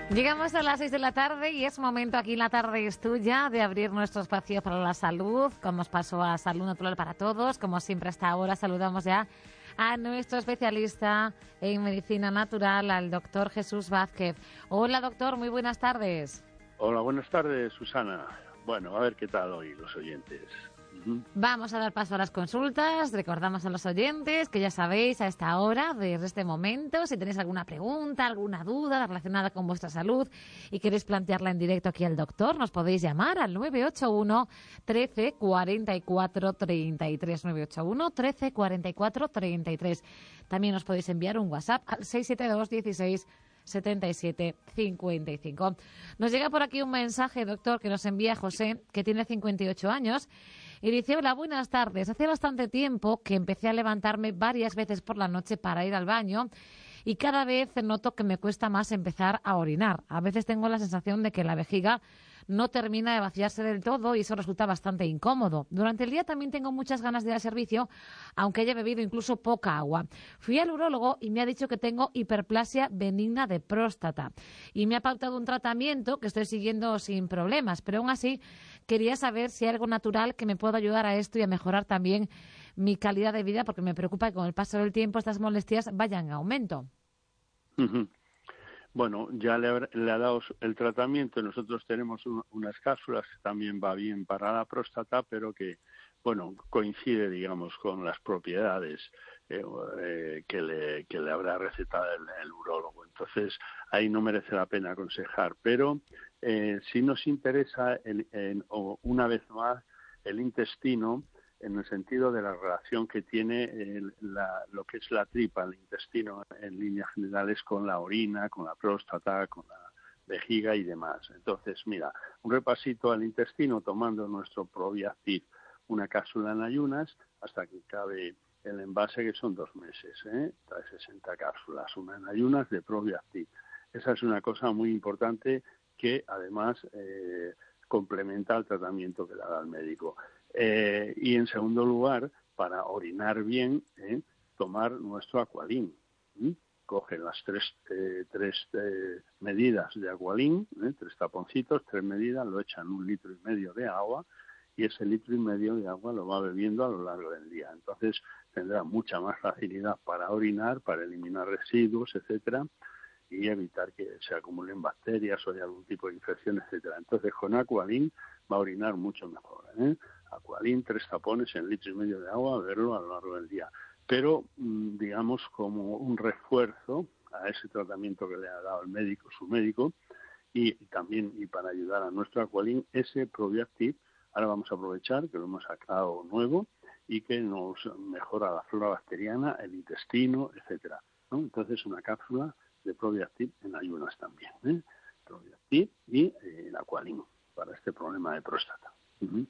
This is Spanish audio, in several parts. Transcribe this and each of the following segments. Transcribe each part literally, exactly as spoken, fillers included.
Llegamos a las seis de la tarde y es momento, aquí en La Tarde es Tuya, de abrir nuestro espacio para la salud, como os pasó a Salud Natural para Todos. Como siempre hasta ahora saludamos ya a nuestro especialista en medicina natural, al doctor Jesús Vázquez. Hola doctor, muy buenas tardes. Hola, buenas tardes, Susana. Bueno, a ver qué tal hoy los oyentes. Uh-huh. Vamos a dar paso a las consultas. Recordamos a los oyentes que ya sabéis a esta hora, desde este momento, si tenéis alguna pregunta, alguna duda relacionada con vuestra salud y queréis plantearla en directo aquí al doctor, nos podéis llamar al nueve ocho uno, trece, cuarenta y cuatro, treinta y tres, nueve ocho uno, trece, cuarenta y cuatro, treinta y tres. También os podéis enviar un WhatsApp al seis siete dos, dieciséis, setenta y siete, cincuenta y cinco. Nos llega por aquí un mensaje, doctor, que nos envía José, que tiene cincuenta y ocho años, y dice: hola, buenas tardes. Hace bastante tiempo que empecé a levantarme varias veces por la noche para ir al baño y cada vez noto que me cuesta más empezar a orinar. A veces tengo la sensación de que la vejiga no termina de vaciarse del todo y eso resulta bastante incómodo. Durante el día también tengo muchas ganas de ir al servicio, aunque haya bebido incluso poca agua. Fui al urólogo y me ha dicho que tengo hiperplasia benigna de próstata y me ha pautado un tratamiento que estoy siguiendo sin problemas, pero aún así quería saber si hay algo natural que me pueda ayudar a esto y a mejorar también mi calidad de vida, porque me preocupa que con el paso del tiempo estas molestias vayan en aumento. Uh-huh. Bueno, ya le ha, le ha dado el tratamiento. Nosotros tenemos un, unas cápsulas que también va bien para la próstata, pero que, bueno, coincide, digamos, con las propiedades eh, eh, que, le, que le habrá recetado el, el urólogo. Entonces, ahí no merece la pena aconsejar. Pero eh, sí nos interesa, el, en, o una vez más, el intestino, en el sentido de la relación que tiene el, la, lo que es la tripa, el intestino en líneas generales, con la orina, con la próstata, con la vejiga y demás. Entonces, mira, un repasito al intestino tomando nuestro Probiactiv, una cápsula en ayunas hasta que cabe el envase, que son dos meses, ¿eh? Trae sesenta cápsulas, una en ayunas de Probiactiv. Esa es una cosa muy importante que además eh, complementa el tratamiento que le da el médico. Eh, y en segundo lugar, para orinar bien, eh, tomar nuestro Aqualin. ¿Mm? Coge las tres, eh, tres eh, medidas de Aqualin, eh, tres taponcitos, tres medidas, lo echan un litro y medio de agua y ese litro y medio de agua lo va bebiendo a lo largo del día. Entonces tendrá mucha más facilidad para orinar, para eliminar residuos, etcétera, y evitar que se acumulen bacterias o hay algún tipo de infección, etcétera. Entonces con Aqualin va a orinar mucho mejor, ¿eh? Aqualin, tres tapones en litro y medio de agua, beberlo a lo largo del día. Pero, digamos, como un refuerzo a ese tratamiento que le ha dado el médico, su médico, y también y para ayudar a nuestro Aqualin, ese Probiactiv, ahora vamos a aprovechar que lo hemos sacado nuevo y que nos mejora la flora bacteriana, el intestino, etcétera, ¿no? Entonces, una cápsula de Probiactiv en ayunas también, ¿eh? Probiactiv y eh, el Aqualin para este problema de próstata. Uh-huh.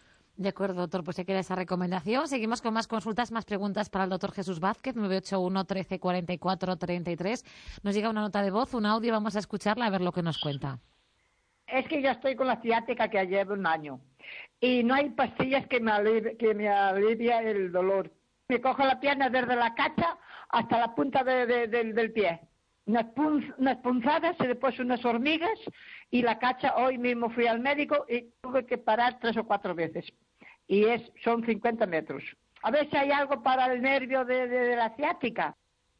De acuerdo, doctor, pues se queda esa recomendación. Seguimos con más consultas, más preguntas para el doctor Jesús Vázquez, nueve ocho uno, trece, cuarenta y cuatro, treinta y tres. Nos llega una nota de voz, un audio, vamos a escucharla a ver lo que nos cuenta. Es que yo estoy con la ciática que llevo un año y no hay pastillas que me alivie, que me alivia el dolor. Me cojo la pierna desde la cacha hasta la punta de, de, de, del pie. Unas, punz, unas punzadas y después unas hormigas y la cacha. Hoy mismo fui al médico y tuve que parar tres o cuatro veces. Y es son cincuenta metros. A ver si hay algo para el nervio de, de, de la ciática.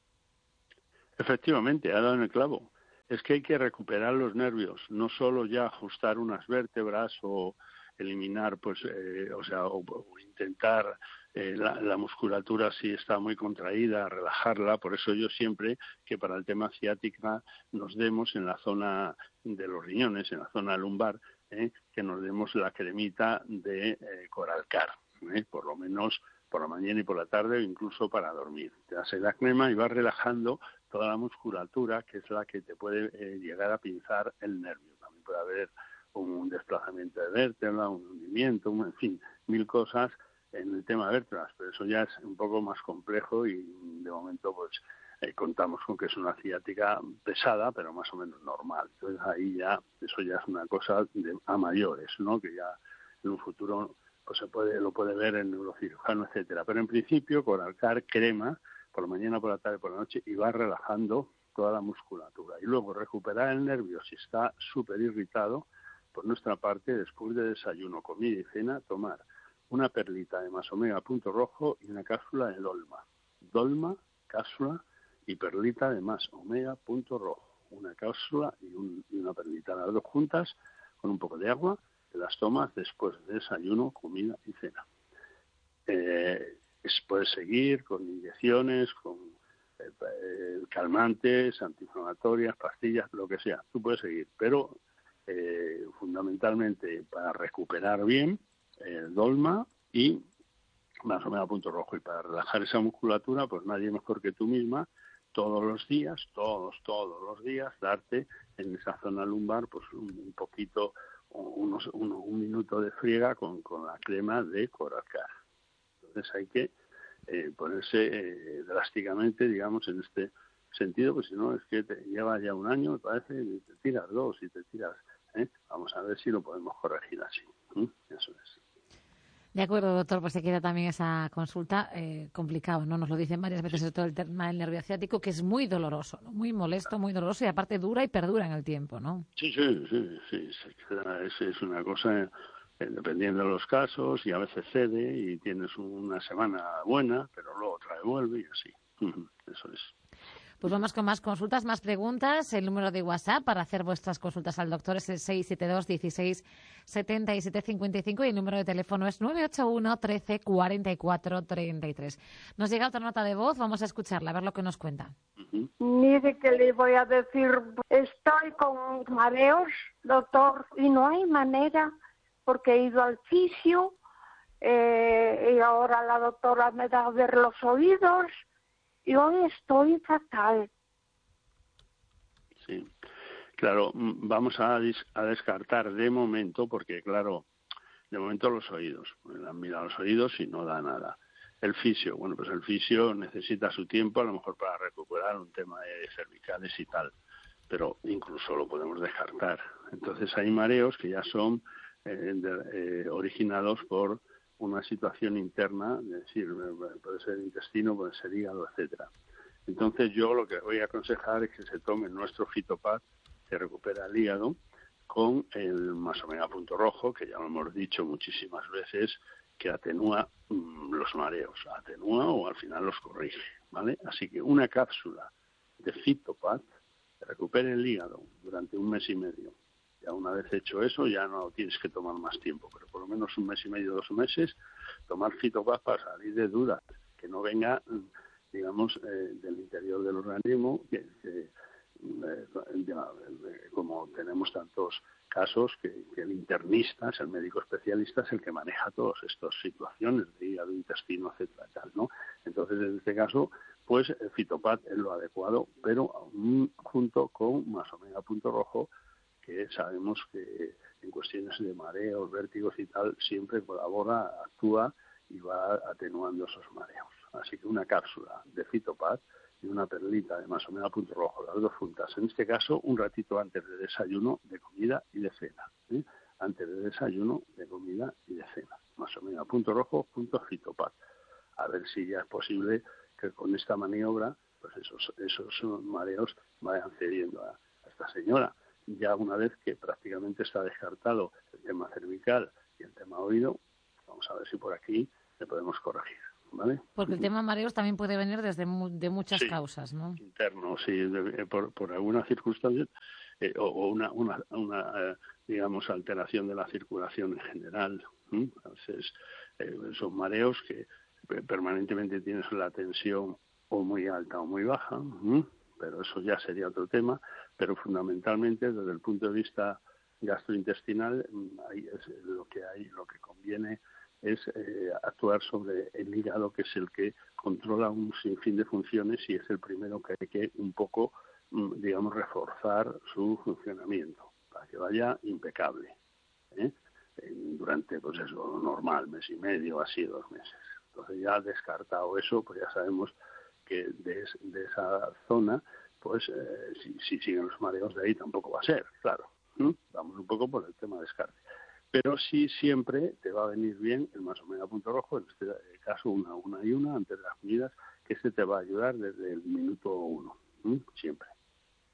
Efectivamente, ha dado en el clavo. Es que hay que recuperar los nervios, no solo ya ajustar unas vértebras o eliminar, pues, eh, o sea, o, o intentar eh, la, la musculatura si está muy contraída, relajarla. Por eso yo siempre que para el tema ciática nos demos en la zona de los riñones, en la zona lumbar, eh, que nos demos la cremita de eh, Coralcar, eh, por lo menos por la mañana y por la tarde, o incluso para dormir. Te das la crema y vas relajando toda la musculatura, que es la que te puede eh, llegar a pinzar el nervio. También puede haber un desplazamiento de vértebra, un hundimiento, un, en fin, mil cosas en el tema de vértebras, pero eso ya es un poco más complejo y de momento pues eh, contamos con que es una ciática pesada, pero más o menos normal. Entonces ahí ya, eso ya es una cosa de, a mayores, ¿no? Que ya en un futuro pues se puede, lo puede ver el neurocirujano, etcétera. Pero en principio, Coralcar, crema, por la mañana, por la tarde, por la noche, y va relajando toda la musculatura. Y luego recuperar el nervio si está súper irritado. Por nuestra parte, después de desayuno, comida y cena, tomar una perlita de más omega punto rojo y una cápsula de dolma. Dolma, cápsula y perlita de más omega punto rojo. Una cápsula y, un, y una perlita, las dos juntas, con un poco de agua, que las tomas después de desayuno, comida y cena. Eh, es, puedes seguir con inyecciones, con eh, eh, calmantes, antiinflamatorias, pastillas, lo que sea. Tú puedes seguir, pero eh, fundamentalmente para recuperar bien el dolma y más omega punto rojo. Y para relajar esa musculatura, pues nadie mejor que tú misma, todos los días, todos, todos los días, darte en esa zona lumbar pues un, un poquito, unos, un, un minuto de friega con, con la crema de Coracar. Entonces hay que eh, ponerse eh, drásticamente, digamos, en este sentido, pues si no es que te lleva ya un año, me parece, y te tiras dos y te tiras. ¿eh? Vamos a ver si lo podemos corregir así. ¿eh? Eso es. De acuerdo, doctor, pues se queda también esa consulta eh, complicado, ¿no? Nos lo dicen varias veces, sobre todo el tema del nervio ciático, que es muy doloroso, ¿no? Muy molesto, muy doloroso y aparte dura y perdura en el tiempo, ¿no? Sí, sí, sí, sí. Es, es una cosa, eh, dependiendo de los casos, y a veces cede y tienes una semana buena, pero luego otra vez vuelve y así. Eso es. Pues vamos con más consultas, más preguntas. El número de WhatsApp para hacer vuestras consultas al doctor es el seis siete dos, dieciséis, setenta y siete, cincuenta y cinco y el número de teléfono es nueve ocho uno, trece, cuarenta y cuatro, treinta y tres. Nos llega otra nota de voz, vamos a escucharla, a ver lo que nos cuenta. Uh-huh. Mire que le voy a decir, estoy con mareos, doctor, y no hay manera, porque he ido al fisio eh, y ahora la doctora me da a ver los oídos. Y hoy estoy fatal. Sí, claro, vamos a, a descartar de momento, porque claro, de momento los oídos. Le han mirado los oídos y no da nada. El fisio, bueno, pues el fisio necesita su tiempo, a lo mejor para recuperar un tema de cervicales y tal, pero incluso lo podemos descartar. Entonces hay mareos que ya son eh, de, eh, originados por una situación interna, es decir, puede ser intestino, puede ser hígado, etcétera. Entonces yo lo que voy a aconsejar es que se tome nuestro Fitopad, que recupera el hígado, con el más omega punto rojo, que ya lo hemos dicho muchísimas veces, que atenúa mmm, los mareos, atenúa o al final los corrige, ¿vale? Así que una cápsula de Fitopad que recupere el hígado durante un mes y medio. Ya una vez hecho eso, ya no tienes que tomar más tiempo, pero por lo menos un mes y medio, dos meses, tomar Fitopad para salir de dudas, que no venga, digamos, eh, del interior del organismo, que, que eh, ya, eh, como tenemos tantos casos, que, que el internista, es el médico especialista, es el que maneja todas estas situaciones de hígado, intestino, etcétera, tal, ¿no? Entonces, en este caso, pues el Fitopad es lo adecuado, pero um, junto con más omega punto rojo, que sabemos que en cuestiones de mareos, vértigos y tal, siempre colabora, actúa y va atenuando esos mareos. Así que una cápsula de Fitopad y una perlita de más omega punto rojo, las dos juntas. En este caso, un ratito antes de desayuno, de comida y de cena. ¿sí? Antes de desayuno, de comida y de cena. Más omega punto rojo, punto Fitopad. A ver si ya es posible que con esta maniobra, pues esos, esos mareos vayan cediendo a, a esta señora. Ya una vez que prácticamente está descartado el tema cervical y el tema oído, vamos a ver si por aquí le podemos corregir, ¿vale? Porque el tema mareos también puede venir desde mu de muchas sí, causas, ¿no? Interno, sí, de, por, por alguna circunstancia eh, o, o una, una, una eh, digamos, alteración de la circulación en general. ¿eh? Entonces, eh, son mareos que permanentemente tienes la tensión o muy alta o muy baja, ¿eh? pero eso ya sería otro tema, pero fundamentalmente desde el punto de vista gastrointestinal ahí es lo que hay, lo que conviene es eh, actuar sobre el hígado, que es el que controla un sinfín de funciones y es el primero que hay que un poco, digamos, reforzar su funcionamiento para que vaya impecable, ¿eh? durante, pues eso, normal, mes y medio, así dos meses. Entonces ya descartado eso, pues ya sabemos que de, de esa zona, pues eh, si, si siguen los mareos de ahí tampoco va a ser, claro. ¿Mm? Vamos un poco por el tema de descarte. Pero sí siempre te va a venir bien el más omega punto rojo, en este caso una, una y una antes de las comidas, que este te va a ayudar desde el minuto uno, ¿Mm? siempre.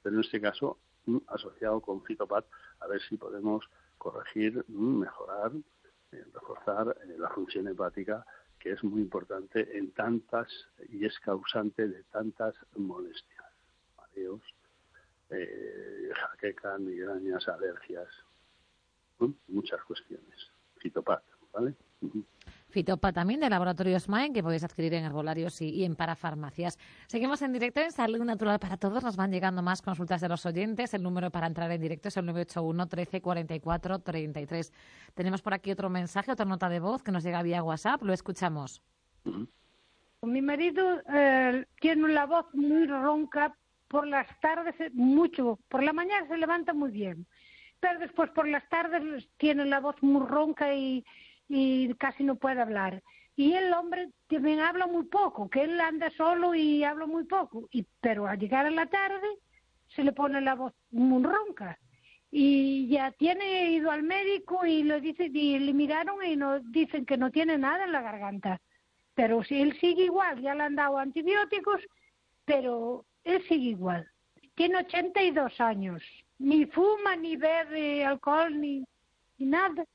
pero en este caso mm, asociado con Fitopat, a ver si podemos corregir, mm, mejorar, eh, reforzar eh, la función hepática, que es muy importante en tantas, y es causante de tantas molestias, mareos, eh, jaquecas, migrañas, alergias, ¿no? Muchas cuestiones. Fitopat, ¿vale? Uh-huh. Fitopat también de Laboratorio Smain, que podéis adquirir en herbolarios y, y en parafarmacias. Seguimos en directo en Salud Natural para Todos. Nos van llegando más consultas de los oyentes. El número para entrar en directo es el nueve ocho uno, trece, cuarenta y cuatro, treinta y tres. Tenemos por aquí otro mensaje, otra nota de voz que nos llega vía WhatsApp. Lo escuchamos. Uh-huh. Mi marido eh, tiene la voz muy ronca por las tardes, mucho. Por la mañana se levanta muy bien, pero después por las tardes tiene la voz muy ronca y... y casi no puede hablar. Y el hombre también habla muy poco, que él anda solo y habla muy poco. Y pero al llegar a la tarde se le pone la voz muy ronca. Y ya tiene ido al médico y le dice, y le miraron y nos dicen que no tiene nada en la garganta. Pero si él sigue igual, ya le han dado antibióticos, pero él sigue igual. Tiene ochenta y dos años. Ni fuma, ni bebe alcohol, ni, ni nada.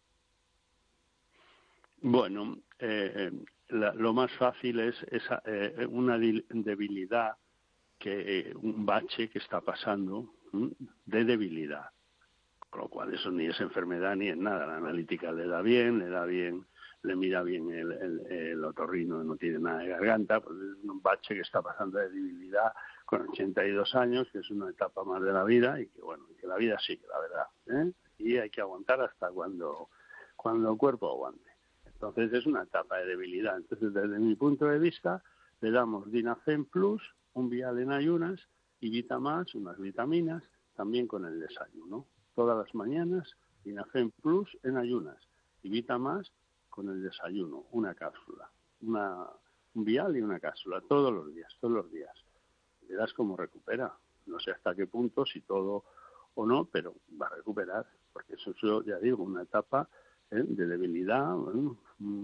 Bueno, eh, la, lo más fácil es esa, eh, una debilidad, que eh, un bache que está pasando, ¿m? de debilidad. Con lo cual eso ni es enfermedad ni es nada. La analítica le da bien, le da bien, le mira bien el, el, el otorrino, no tiene nada de garganta, pues es un bache que está pasando de debilidad con ochenta y dos años, que es una etapa más de la vida y que bueno, que la vida sigue, la verdad, ¿eh? Y hay que aguantar hasta cuando, cuando el cuerpo aguante. Entonces es una etapa de debilidad. Entonces, desde mi punto de vista, le damos Dinafem Plus, un vial en ayunas, y Vitamax, unas vitaminas, también con el desayuno. Todas las mañanas, Dinafem Plus en ayunas, y Vitamax con el desayuno, una cápsula, una, un vial y una cápsula, todos los días, todos los días. Verás cómo recupera. No sé hasta qué punto, si todo o no, pero va a recuperar, porque eso es, ya digo, una etapa ¿eh? de debilidad, bueno,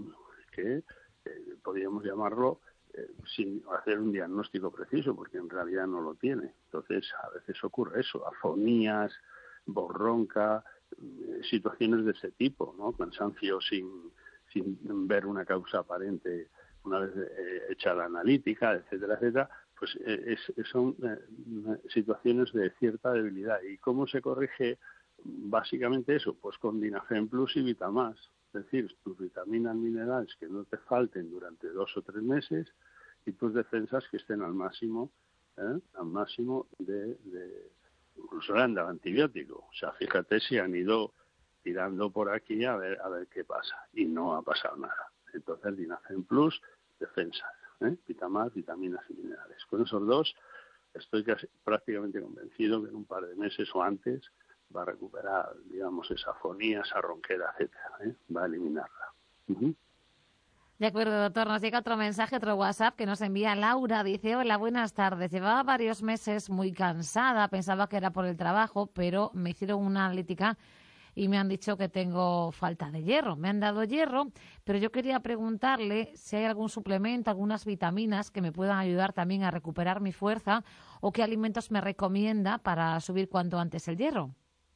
que eh, podríamos llamarlo eh, sin hacer un diagnóstico preciso, porque en realidad no lo tiene. Entonces, a veces ocurre eso, afonías, voz ronca, eh, situaciones de ese tipo, ¿no? Cansancio sin, sin ver una causa aparente una vez eh, hecha la analítica, etcétera, etcétera, pues eh, es, son eh, situaciones de cierta debilidad. ¿Y cómo se corrige? Básicamente eso, pues con Dinafem Plus y Vitamax, es decir, tus vitaminas, minerales que no te falten durante dos o tres meses y tus defensas que estén al máximo, ¿eh? al máximo de, de, incluso le han dado antibiótico. O sea, fíjate si han ido tirando por aquí a ver a ver qué pasa y no ha pasado nada. Entonces Dinafem Plus, defensas, ¿eh? Vitamax, vitaminas y minerales. Con esos dos estoy casi, prácticamente convencido que en un par de meses o antes va a recuperar, digamos, esa afonía, esa ronquera, etcétera, ¿eh? Va a eliminarla. Uh-huh. De acuerdo, doctor. Nos llega otro mensaje, otro WhatsApp que nos envía Laura. Dice, hola, buenas tardes. Llevaba varios meses muy cansada, pensaba que era por el trabajo, pero me hicieron una analítica y me han dicho que tengo falta de hierro. Me han dado hierro, pero yo quería preguntarle si hay algún suplemento, algunas vitaminas que me puedan ayudar también a recuperar mi fuerza o qué alimentos me recomienda para subir cuanto antes el hierro.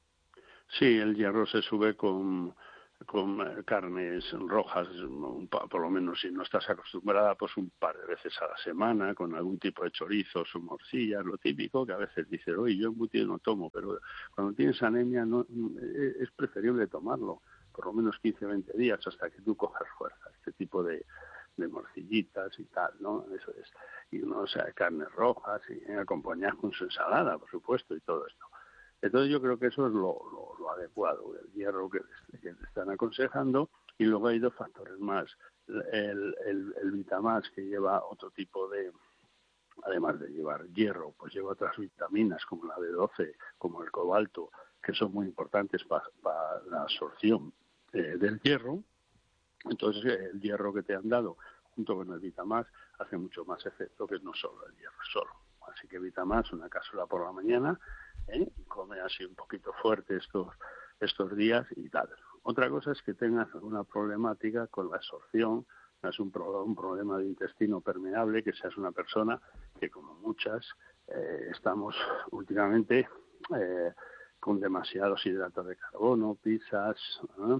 Sí, el hierro se sube con, con carnes rojas, por lo menos si no estás acostumbrada, pues un par de veces a la semana, con algún tipo de chorizos o morcillas, lo típico, que a veces dices, oye, yo embutido no tomo, pero cuando tienes anemia no es preferible tomarlo, por lo menos quince a veinte días hasta que tú cojas fuerza, este tipo de, de morcillitas y tal, ¿no? Eso es. Y uno, o sea, carnes rojas y acompañadas con su ensalada, por supuesto, y todo esto. Entonces yo creo que eso es lo, lo, lo adecuado, el hierro que, que te están aconsejando, y luego hay dos factores más. El, el, el Vitamax, que lleva otro tipo de, además de llevar hierro, pues lleva otras vitaminas como la B doce, como el cobalto, que son muy importantes para pa la absorción eh, del hierro. Entonces el hierro que te han dado junto con el Vitamax hace mucho más efecto que no solo el hierro solo. Así que Vitamax, una cápsula por la mañana, ¿eh? Y come así un poquito fuerte estos estos días y tal. Otra cosa es que tengas alguna problemática con la absorción, es un, pro, un problema de intestino permeable, que seas una persona que, como muchas, eh, estamos últimamente eh, con demasiados hidratos de carbono, pizzas, ¿eh?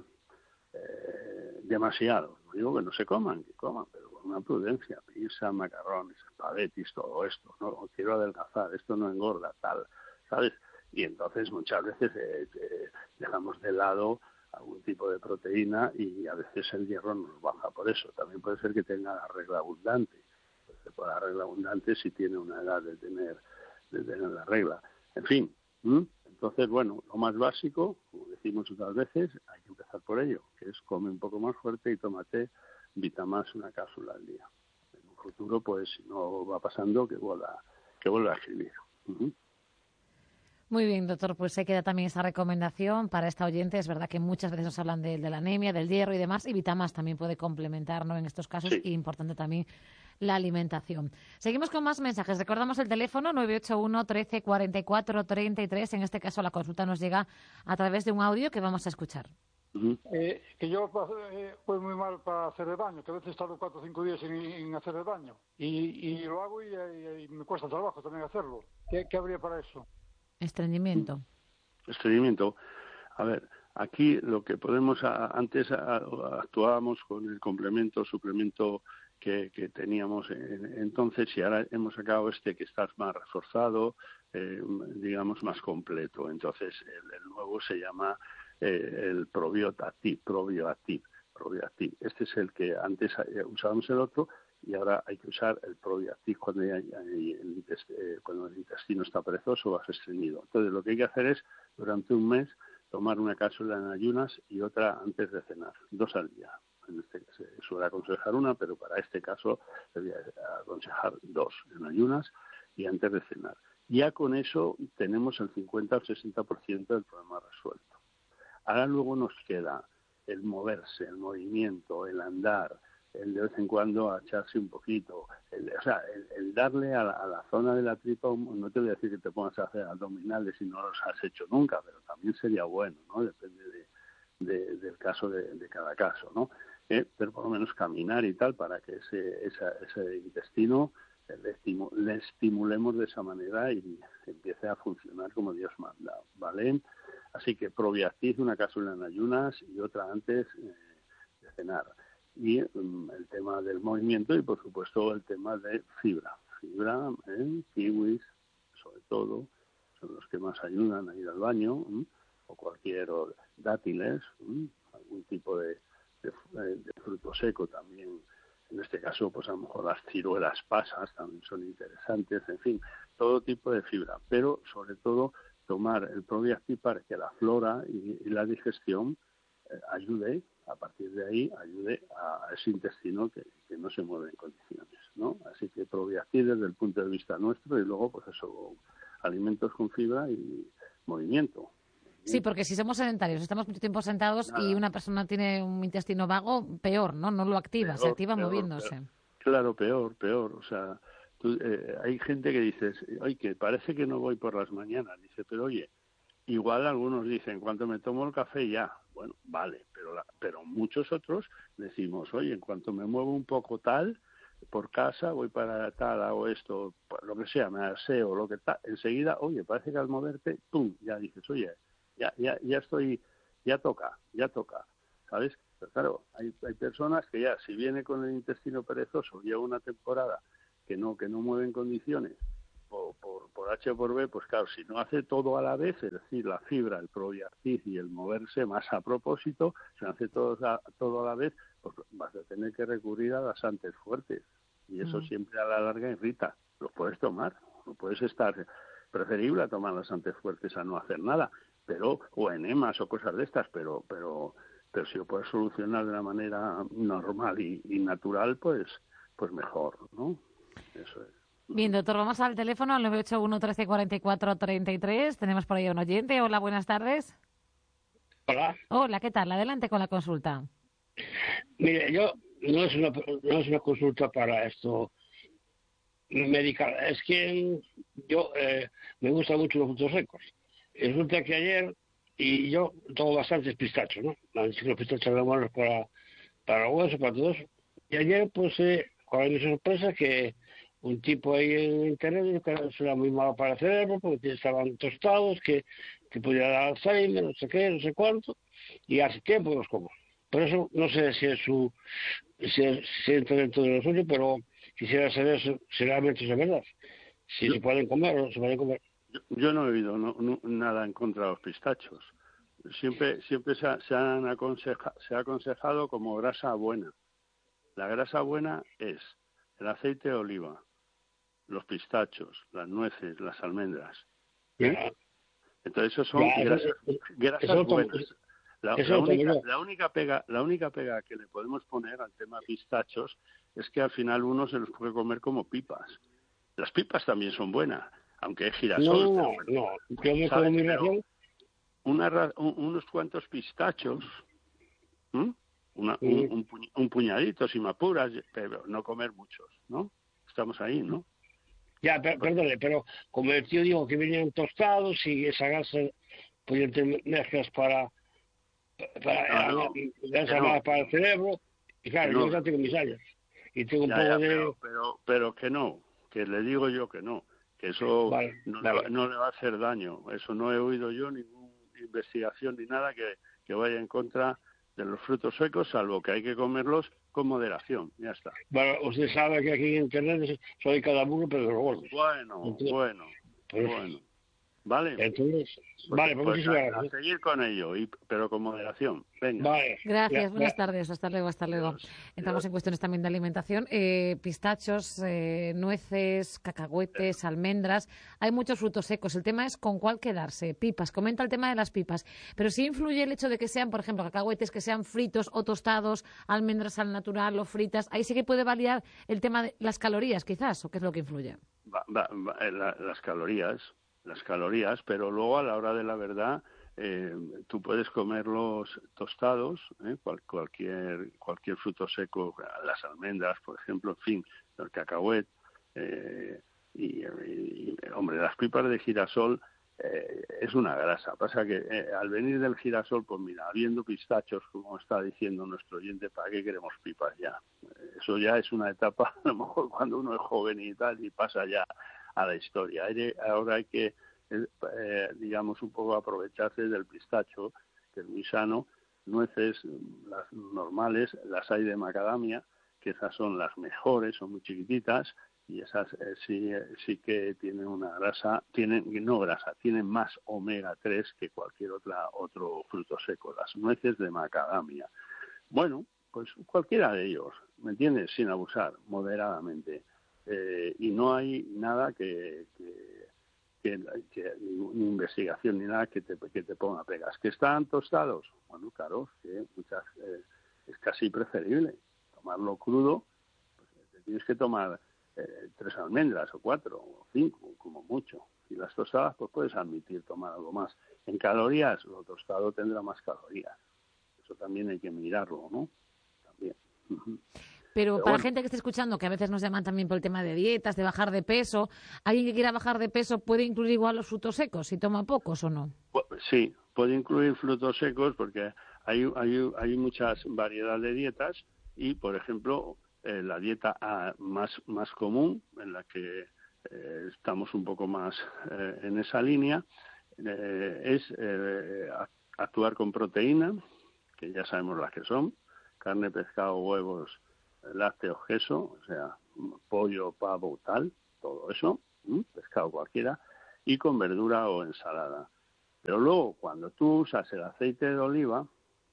Eh, demasiados. No digo que no se coman, que coman, pero con una prudencia. Pizza, macarrones, espaguetis, todo esto. No quiero adelgazar, esto no engorda, tal, ¿sabes? Y entonces muchas veces eh, eh, dejamos de lado algún tipo de proteína y a veces el hierro nos baja por eso. También puede ser que tenga la regla abundante. Pues por la regla abundante si tiene una edad de tener, de tener la regla. En fin, ¿m? Entonces, bueno, lo más básico, como decimos otras veces, hay que empezar por ello, que es come un poco más fuerte y tómate Vitamás una cápsula al día. En un futuro, pues, si no va pasando, que vuelva, que vuelva a escribir. Uh-huh. Muy bien, doctor, pues se queda también esa recomendación para esta oyente. Es verdad que muchas veces nos hablan de, de la anemia, del hierro y demás, y Vitamás también puede complementar, ¿no?, en estos casos, Sí. y importante también la alimentación. Seguimos con más mensajes. Recordamos el teléfono nueve ocho uno, trece, cuarenta y cuatro, treinta y tres. En este caso la consulta nos llega a través de un audio que vamos a escuchar. Uh-huh. Eh, que yo eh, fue muy mal para hacer el baño, que a veces tardo cuatro o cinco días en, en hacer el baño. Y, y lo hago y, y, y me cuesta trabajo también hacerlo. ¿Qué, qué habría para eso? Estreñimiento. Estreñimiento. A ver, aquí lo que podemos, a, antes a, a, actuábamos con el complemento, suplemento que, que teníamos en, entonces, y ahora hemos sacado este que está más reforzado, eh, digamos más completo. Entonces, el, el nuevo se llama eh, el Probioactive, Probioactive, Probioactive. Este es el que antes usábamos el otro, y ahora hay que usar el Probioactive cuando, hay, hay, el, eh, cuando el intestino está perezoso o estreñido. Entonces, lo que hay que hacer es, durante un mes, tomar una cápsula en ayunas y otra antes de cenar, dos al día. En este se suele aconsejar una, pero para este caso se voy a aconsejar dos en ayunas y antes de cenar. Ya con eso tenemos el cincuenta al sesenta por ciento del problema resuelto. Ahora luego nos queda el moverse, el movimiento, el andar, el de vez en cuando echarse un poquito, el, o sea, el, el darle a la, a la zona de la tripa, no te voy a decir que te pongas a hacer abdominales si no los has hecho nunca, pero también sería bueno, ¿no? Depende de, de, del caso de, de cada caso, ¿no? Eh, pero por lo menos caminar y tal para que ese, esa, ese intestino le, estimu, le estimulemos de esa manera y empiece a funcionar como Dios manda, ¿vale? Así que Probioactive, una cápsula en ayunas y otra antes eh, de cenar. Y um, el tema del movimiento y, por supuesto, el tema de fibra. Fibra, ¿eh? Kiwis, sobre todo, son los que más ayudan a ir al baño, ¿eh? O cualquier o dátiles, ¿eh? Algún tipo de, de, de fruto seco también. En este caso, pues a lo mejor las ciruelas pasas también son interesantes, en fin, todo tipo de fibra. Pero, sobre todo, tomar el Probioactive para que la flora y, y la digestión eh, ayude, a partir de ahí, ayude a, a ese intestino que, que no se mueve en condiciones, ¿no? Así que Probioactive desde el punto de vista nuestro y luego, pues eso, alimentos con fibra y movimiento. Sí, porque si somos sedentarios, estamos mucho tiempo sentados Nada. y una persona tiene un intestino vago, peor, ¿no? No lo activa, peor, se activa peor, moviéndose. Peor. Claro, peor, peor. O sea, tú, eh, hay gente que dice, oye, que parece que no voy por las mañanas. Dice, pero oye, igual algunos dicen, cuando me tomo el café ya. Bueno, vale, pero la, pero muchos otros decimos, oye, en cuanto me muevo un poco tal, por casa, voy para tal, hago esto, lo que sea, me aseo, lo que tal, enseguida, oye, parece que al moverte, pum, ya dices, oye, ya, ya, ya estoy, ya toca, ya toca, ¿sabes? Pero claro, hay, hay personas que ya, si viene con el intestino perezoso, lleva una temporada que no, que no mueve en condiciones, por, por, por H o por B, pues claro, si no hace todo a la vez, es decir, la fibra, el Probioactive y el moverse más a propósito, si no hace todo a, todo a la vez, pues vas a tener que recurrir a las antes fuertes. Y eso mm. siempre a la larga irrita. Lo puedes tomar, lo puedes estar preferible a tomar las antes fuertes a no hacer nada, pero o enemas o cosas de estas, pero pero pero si lo puedes solucionar de una manera normal y, y natural, pues pues mejor, ¿no? Eso es. Bien, doctor, vamos al teléfono al nueve ocho uno, trece, cuarenta y cuatro, treinta y tres. Tenemos por ahí a un oyente. Hola, buenas tardes. Hola. Hola, ¿qué tal? Adelante con la consulta. Mire, yo no es una, no es una consulta para esto medical. Es que yo eh, me gustan mucho los frutos secos. Resulta que ayer, y yo tomo bastantes pistachos, ¿no? Los pistachos son buenos para, para el hueso, para todo eso. Y ayer, pues, eh, con mi sorpresa que un tipo ahí en internet que eso era muy malo para el cerebro porque estaban tostados, que, que podía dar Alzheimer, no sé qué, no sé cuánto, y hace tiempo los como. Por eso no sé si es su, si, es, si entra dentro de lo suyo, pero quisiera saber si, si realmente es verdad. Si yo, se pueden comer o no se pueden comer. Yo, yo no he oído no, no, nada en contra de los pistachos. Siempre, siempre se ha, se, han aconseja, se ha aconsejado como grasa buena. La grasa buena es el aceite de oliva, los pistachos, las nueces, las almendras. ¿Sí? Entonces, esos son ya, grasas, eso, grasas eso buenas. La, eso la, única, la, única pega, la única pega que le podemos poner al tema pistachos es que al final uno se los puede comer como pipas. Las pipas también son buenas, aunque es girasol. No, no, pero, no. Yo me como mi ración. Una, un, unos cuantos pistachos, ¿Mm? Una, un, un, puñ, un puñadito, si me apuras, pero no comer muchos, ¿no? Estamos ahí, ¿no? Ya, per, perdone, pero como el tío dijo que venían tostados y esa grasa, pues mezclas para para, no, no, grasa no, más para el cerebro, y claro, no, yo ya tengo mis años, y tengo un ya, poco ya, de... Pero, pero, pero que no, que le digo yo que no, que eso vale, no, vale. Le va, no le va a hacer daño, eso no he oído yo ninguna investigación ni nada que, que vaya en contra de los frutos secos, salvo que hay que comerlos con moderación, ya está. Bueno, usted sabe que aquí en Internet soy cada uno, pero de los gordos. Bueno, Entonces, bueno, pues, bueno. ¿Vale? Entonces, pues, vale, pues, pues muchísimas a, gracias. a seguir con ello, y, pero con moderación. Venga. Vale. Gracias, Ya, buenas ya. tardes, hasta luego, hasta luego. Dios, Entramos Dios. en cuestiones también de alimentación. Eh, pistachos, eh, nueces, cacahuetes, almendras. Hay muchos frutos secos. El tema es con cuál quedarse. Pipas, comenta el tema de las pipas. Pero sí influye el hecho de que sean, por ejemplo, cacahuetes que sean fritos o tostados, almendras al natural o fritas. Ahí sí que puede variar el tema de las calorías, quizás, o qué es lo que influye. Va, va, va, la, las calorías, las calorías, pero luego a la hora de la verdad, eh, tú puedes comerlos tostados, ¿eh? Cual, cualquier cualquier fruto seco, las almendras, por ejemplo, en fin, el cacahuet, eh, y, y, y, hombre, las pipas de girasol eh, es una grasa. Pasa que eh, al venir del girasol, pues mira, habiendo pistachos, como está diciendo nuestro oyente, ¿para qué queremos pipas ya? Eso ya es una etapa, a lo mejor cuando uno es joven y tal, y pasa ya a la historia. Ahora hay que, eh, digamos, un poco aprovecharse del pistacho, que es muy sano. Nueces, las normales, las hay de macadamia, que esas son las mejores, son muy chiquititas, y esas eh, sí, eh, sí que tienen una grasa, tienen, no grasa, tienen más omega tres que cualquier otra otro fruto seco. Las nueces de macadamia. Bueno, pues cualquiera de ellos, ¿me entiendes? Sin abusar, moderadamente. Eh, y no hay nada que, que, que, que ni, ni investigación ni nada que te, que te ponga pegas. ¿Que están tostados? Bueno, claro, que muchas, eh, es casi preferible tomarlo crudo. Pues te tienes que tomar eh, tres almendras o cuatro o cinco, como mucho. Y las tostadas, pues puedes admitir tomar algo más. En calorías, lo tostado tendrá más calorías. Eso también hay que mirarlo, ¿no? También. Uh-huh. Pero, Pero para bueno, gente que esté escuchando, que a veces nos llaman también por el tema de dietas, de bajar de peso, ¿alguien que quiera bajar de peso puede incluir igual los frutos secos, si toma pocos o no? Sí, puede incluir frutos secos porque hay, hay, hay muchas variedades de dietas y, por ejemplo, eh, la dieta A más, más común, en la que eh, estamos un poco más eh, en esa línea, eh, es eh, actuar con proteína, que ya sabemos las que son, carne, pescado, huevos, lácteos, queso, o sea, pollo, pavo, tal, todo eso, ¿m? pescado cualquiera, y con verdura o ensalada. Pero luego, cuando tú usas el aceite de oliva,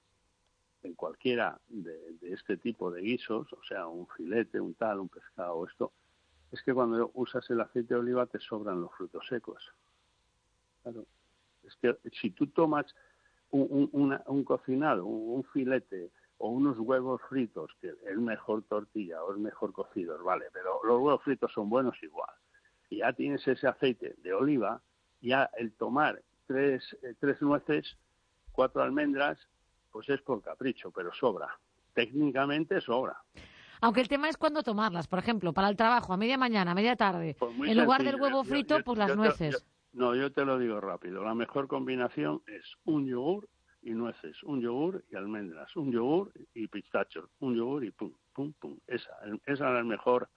en cualquiera de, de este tipo de guisos, o sea, un filete, un tal, un pescado, esto, es que cuando usas el aceite de oliva te sobran los frutos secos. Claro, es que si tú tomas un, un, una, un cocinado, un, un filete, o unos huevos fritos, que es mejor tortilla o es mejor cocidos, vale, pero los huevos fritos son buenos igual. Y ya tienes ese aceite de oliva, ya el tomar tres, eh, tres nueces, cuatro almendras, pues es por capricho, pero sobra. Técnicamente sobra. Aunque el tema es cuándo tomarlas. Por ejemplo, para el trabajo, a media mañana, a media tarde, Pues muy en lugar sencillo. del huevo yo, frito, yo, pues yo las te, nueces. Yo, no, yo te lo digo rápido. La mejor combinación es un yogur y nueces, un yogur y almendras, un yogur y pistachos, un yogur y pum, pum, pum. Esa, esa es la mejor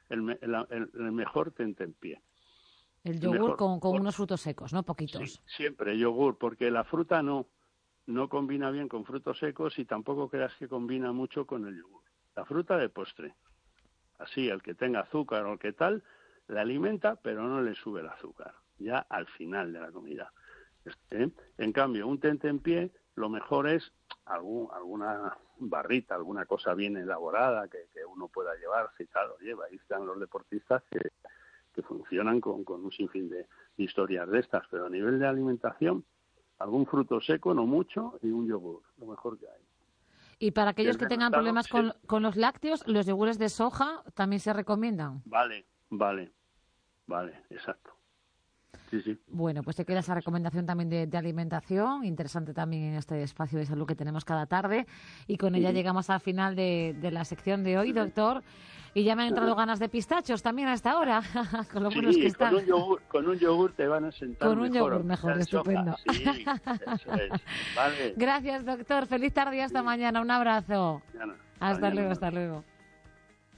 el, me- el- el- el mejor tentempié. El yogur Mejor, con, con por- unos frutos secos, ¿no? Poquitos. Sí, siempre yogur, porque la fruta no, no combina bien con frutos secos y tampoco creas que combina mucho con el yogur. La fruta de postre, así, el que tenga azúcar o el que tal, la alimenta, pero no le sube el azúcar, ya al final de la comida. ¿Eh? En cambio, un tentempié, lo mejor es algún, alguna barrita, alguna cosa bien elaborada que, que uno pueda llevar, si tal lo lleva. Ahí están los deportistas que, que funcionan con, con un sinfín de historias de estas, pero a nivel de alimentación, algún fruto seco, no mucho, y un yogur, lo mejor que hay. Y para aquellos El que tengan resultado, problemas sí. con, con los lácteos, los yogures de soja también se recomiendan. Vale, vale, vale, exacto. Sí, sí. Bueno, pues te queda esa recomendación también de, de alimentación, interesante también en este espacio de salud que tenemos cada tarde. Y con ella Sí. llegamos al final de, de la sección de hoy, doctor. Y ya me han entrado ganas de pistachos también a esta hora, con lo buenos que Sí, están. con un yogur, con un yogur te van a sentar Con un mejor. yogur mejor, aunque sea de estupendo. soja. Sí, eso es. Vale. Gracias, doctor. Feliz tarde y hasta Sí. mañana. Un abrazo. Mañana. Hasta Mañana. luego, hasta luego.